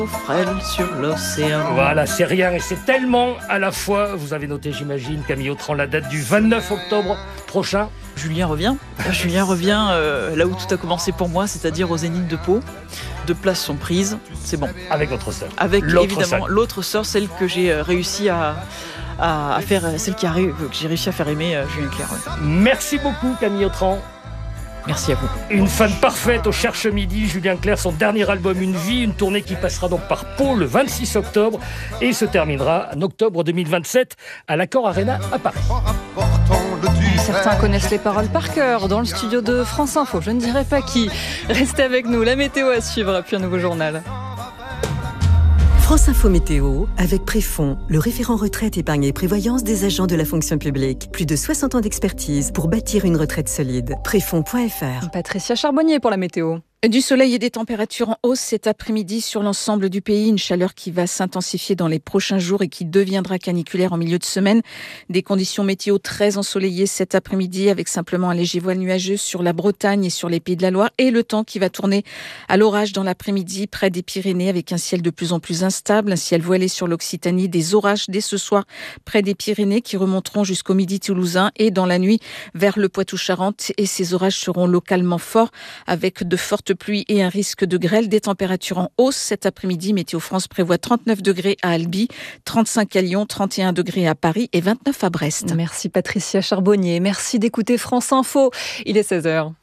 Frêle sur l'océan. Voilà, c'est rien et c'est tellement à la fois. Vous avez noté, j'imagine, Camille Autran, la date du 29 octobre prochain. Julien revient là où tout a commencé pour moi, c'est-à-dire au Zénith de Pau. 2 places sont prises, c'est bon. Avec votre sœur. Avec l'autre évidemment sœur. L'autre sœur, celle que j'ai réussi à faire, celle que j'ai réussi à faire aimer Julien Clerc. Ouais. Merci beaucoup, Camille Autran. Merci à vous. Une fan parfaite au Cherche Midi. Julien Clerc, son dernier album Une vie, une tournée qui passera donc par Pau le 26 octobre et se terminera en octobre 2027 à l'Accor Arena à Paris. Certains connaissent les paroles par cœur dans le studio de France Info. Je ne dirai pas qui. Restez avec nous, la météo à suivre, puis un nouveau journal. France Info Météo, avec Préfond, le référent retraite, épargne et prévoyance des agents de la fonction publique. Plus de 60 ans d'expertise pour bâtir une retraite solide. Préfond.fr. Patricia Charbonnier pour la météo. Du soleil et des températures en hausse cet après-midi sur l'ensemble du pays. Une chaleur qui va s'intensifier dans les prochains jours et qui deviendra caniculaire en milieu de semaine. Des conditions météo très ensoleillées cet après-midi avec simplement un léger voile nuageux sur la Bretagne et sur les Pays de la Loire. Et le temps qui va tourner à l'orage dans l'après-midi près des Pyrénées avec un ciel de plus en plus instable. Un ciel voilé sur l'Occitanie. Des orages dès ce soir près des Pyrénées qui remonteront jusqu'au midi toulousain et dans la nuit vers le Poitou-Charentes. Et ces orages seront localement forts avec de fortes pluie et un risque de grêle. Des températures en hausse cet après-midi. Météo France prévoit 39 degrés à Albi, 35 à Lyon, 31 degrés à Paris et 29 à Brest. Merci Patricia Charbonnier. Merci d'écouter France Info. Il est 16h.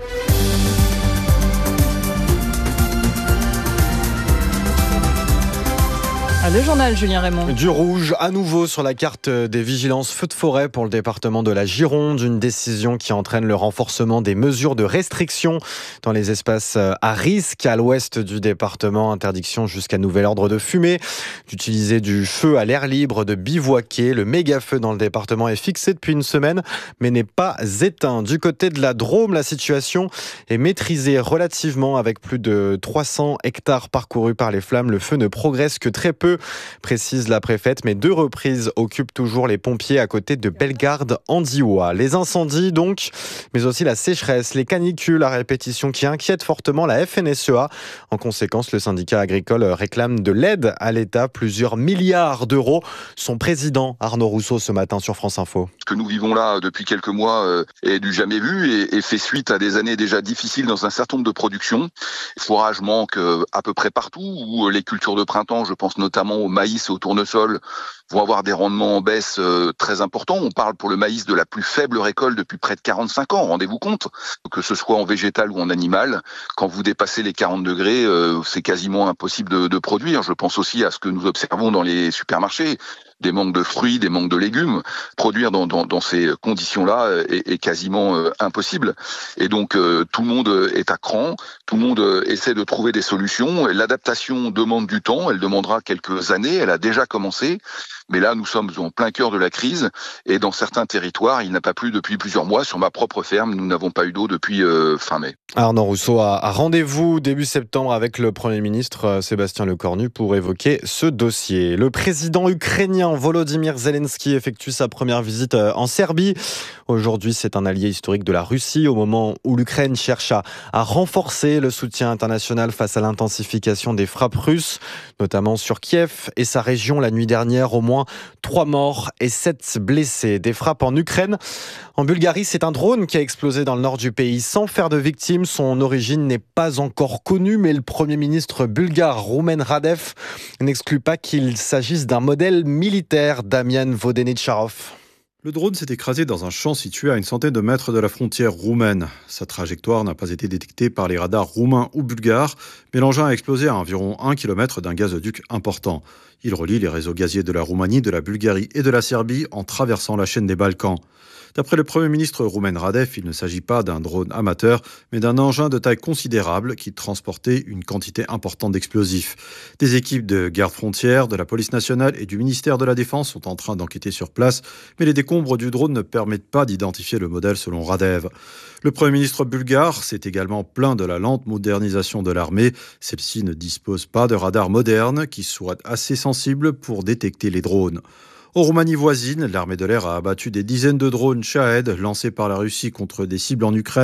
Le journal, Julien Raymond. Du rouge à nouveau sur la carte des vigilances feux de forêt pour le département de la Gironde. Une décision qui entraîne le renforcement des mesures de restriction dans les espaces à risque. À l'ouest du département, interdiction jusqu'à nouvel ordre de fumer, d'utiliser du feu à l'air libre, de bivouaquer. Le méga-feu dans le département est fixé depuis une semaine, mais n'est pas éteint. Du côté de la Drôme, la situation est maîtrisée relativement avec plus de 300 hectares parcourus par les flammes. Le feu ne progresse que très peu, précise la préfète, mais 2 reprises occupent toujours les pompiers à côté de Bellegarde en Diois. Les incendies donc, mais aussi la sécheresse, les canicules à répétition qui inquiètent fortement la FNSEA. En conséquence, le syndicat agricole réclame de l'aide à l'État, plusieurs milliards d'euros. Son président Arnaud Rousseau ce matin sur France Info. Ce que nous vivons là depuis quelques mois est du jamais vu et fait suite à des années déjà difficiles dans un certain nombre de productions. Fourrage manque à peu près partout, où les cultures de printemps, je pense notamment au maïs et au tournesol, vont avoir des rendements en baisse très importants. On parle pour le maïs de la plus faible récolte depuis près de 45 ans, rendez-vous compte, que ce soit en végétal ou en animal. Quand vous dépassez les 40 degrés, c'est quasiment impossible de produire. Je pense aussi à ce que nous observons dans les supermarchés, des manques de fruits, des manques de légumes. Produire dans ces conditions-là est quasiment impossible. Et donc tout le monde est à cran, tout le monde essaie de trouver des solutions. L'adaptation demande du temps, elle demandera quelques années, elle a déjà commencé. Mais là, nous sommes en plein cœur de la crise et dans certains territoires, il n'a pas plu depuis plusieurs mois. Sur ma propre ferme, nous n'avons pas eu d'eau depuis fin mai. Arnaud Rousseau a rendez-vous début septembre avec le Premier ministre Sébastien Lecornu pour évoquer ce dossier. Le président ukrainien Volodymyr Zelensky effectue sa première visite en Serbie. Aujourd'hui, c'est un allié historique de la Russie au moment où l'Ukraine cherche à renforcer le soutien international face à l'intensification des frappes russes, notamment sur Kiev et sa région la nuit dernière. Au moins 3 morts et 7 blessés. Des frappes en Ukraine. En Bulgarie, c'est un drone qui a explosé dans le nord du pays sans faire de victimes. Son origine n'est pas encore connue, mais le Premier ministre bulgare Rumen Radev n'exclut pas qu'il s'agisse d'un modèle militaire. Damian Vodeničarov. Le drone s'est écrasé dans un champ situé à une centaine de mètres de la frontière roumaine. Sa trajectoire n'a pas été détectée par les radars roumains ou bulgares, mais l'engin a explosé à environ 1 km d'un gazoduc important. Il relie les réseaux gaziers de la Roumanie, de la Bulgarie et de la Serbie en traversant la chaîne des Balkans. D'après le Premier ministre Rumen Radev, il ne s'agit pas d'un drone amateur, mais d'un engin de taille considérable qui transportait une quantité importante d'explosifs. Des équipes de garde-frontière, de la police nationale et du ministère de la Défense sont en train d'enquêter sur place, mais les décombres du drone ne permettent pas d'identifier le modèle selon Radev. Le Premier ministre bulgare s'est également plaint de la lente modernisation de l'armée. Celle-ci ne dispose pas de radars modernes qui soient assez sensibles pour détecter les drones. En Roumanie voisine, l'armée de l'air a abattu des dizaines de drones Shahed lancés par la Russie contre des cibles en Ukraine,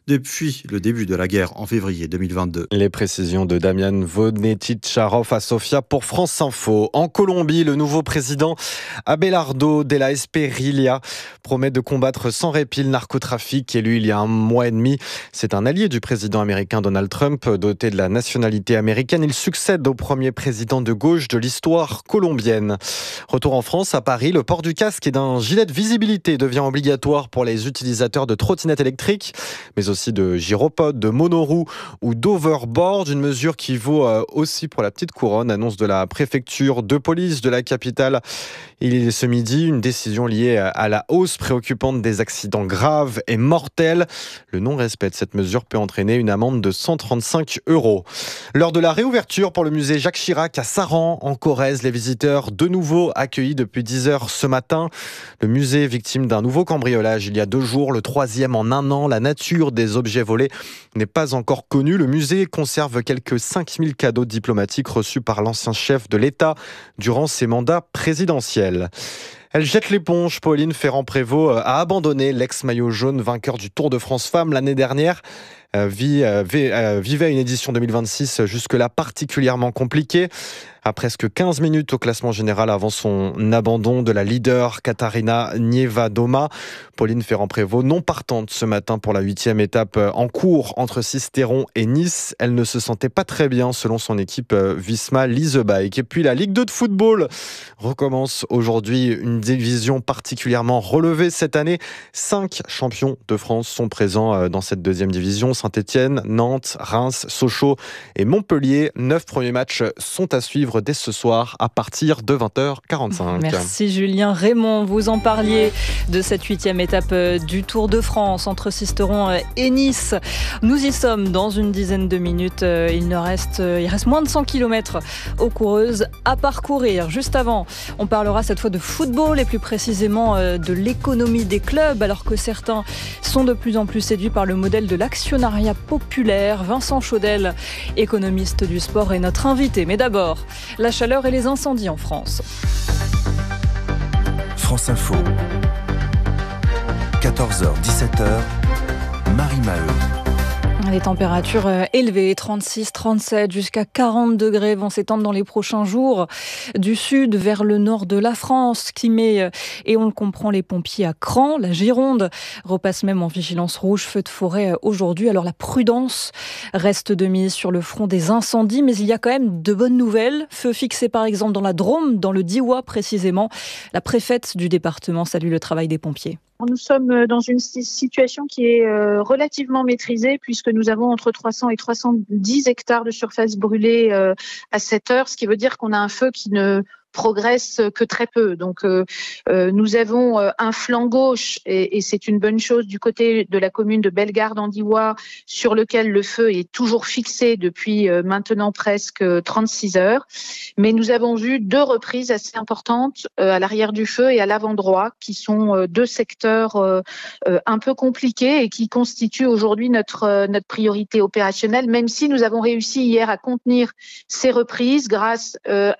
depuis le début de la guerre en février 2022. Les précisions de Damian Vonetincharov à Sofia pour France Info. En Colombie, le nouveau président Abelardo de la Espriella promet de combattre sans répit le narcotrafic. Élu il y a un mois et demi, c'est un allié du président américain Donald Trump, doté de la nationalité américaine. Il succède au premier président de gauche de l'histoire colombienne. Retour en France, à Paris, le port du casque et d'un gilet de visibilité devient obligatoire pour les utilisateurs de trottinettes électriques, mais aussi de gyropodes, de monoroues ou d'overboard. Une mesure qui vaut aussi pour la petite couronne, annonce de la préfecture de police de la capitale. Il est ce midi une décision liée à la hausse préoccupante des accidents graves et mortels. Le non-respect de cette mesure peut entraîner une amende de 135 €. Lors de la réouverture pour le musée Jacques Chirac à Saran, en Corrèze, les visiteurs de nouveau accueillis depuis 10 heures ce matin. Le musée victime d'un nouveau cambriolage il y a 2 jours, le 3e en un an. La nature des objets volés n'est pas encore connue. Le musée conserve quelques 5000 cadeaux diplomatiques reçus par l'ancien chef de l'État durant ses mandats présidentiels. Elle jette l'éponge. Pauline Ferrand-Prévot a abandonné l'ex-maillot jaune vainqueur du Tour de France Femmes l'année dernière. Vivait une édition 2026 jusque-là particulièrement compliquée. À presque 15 minutes au classement général avant son abandon de la leader Katarina Nievadoma, Pauline Ferrand-Prévot non partante ce matin pour la 8e étape en cours entre Sisteron et Nice. Elle ne se sentait pas très bien selon son équipe Visma Leasebike. Et puis la Ligue 2 de football recommence aujourd'hui, une division particulièrement relevée cette année. 5 champions de France sont présents dans cette 2e division. Saint-Etienne, Nantes, Reims, Sochaux et Montpellier. 9 premiers matchs sont à suivre dès ce soir à partir de 20h45. Merci Julien. Raymond, vous en parliez de cette 8e étape du Tour de France entre Sisteron et Nice. Nous y sommes dans une dizaine de minutes. Il reste moins de 100 km aux coureuses à parcourir. Juste avant, on parlera cette fois de football et plus précisément de l'économie des clubs, alors que certains sont de plus en plus séduits par le modèle de l'actionnariat populaire. Vincent Chaudel, économiste du sport, est notre invité. Mais d'abord, la chaleur et les incendies en France. France Info. 14h-17h, Marie Maheu. Les températures élevées, 36, 37, jusqu'à 40 degrés vont s'étendre dans les prochains jours du sud vers le nord de la France, qui met, et on le comprend, les pompiers à cran. La Gironde repasse même en vigilance rouge, feu de forêt aujourd'hui. Alors la prudence reste de mise sur le front des incendies, mais il y a quand même de bonnes nouvelles. Feu fixé par exemple dans la Drôme, dans le Diois précisément. La préfète du département salue le travail des pompiers. Nous sommes dans une situation qui est relativement maîtrisée puisque nous avons entre 300 et 310 hectares de surface brûlée à cette heure, ce qui veut dire qu'on a un feu qui ne progresse que très peu. Donc nous avons un flanc gauche et c'est une bonne chose du côté de la commune de Bellegarde en Diois sur lequel le feu est toujours fixé depuis maintenant presque 36 heures. Mais nous avons vu 2 reprises assez importantes à l'arrière du feu et à l'avant droit qui sont 2 secteurs un peu compliqués et qui constituent aujourd'hui notre priorité opérationnelle, même si nous avons réussi hier à contenir ces reprises grâce à